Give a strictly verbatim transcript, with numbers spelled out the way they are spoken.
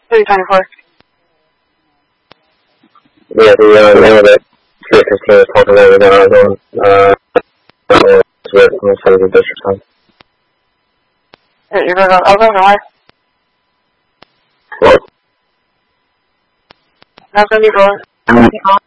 three twenty-four. Yeah, the uh, name of it, three fifteen is talking over the Arizona, uh, with the City District Time. You're going to Oakland or where? What? That's going to be going.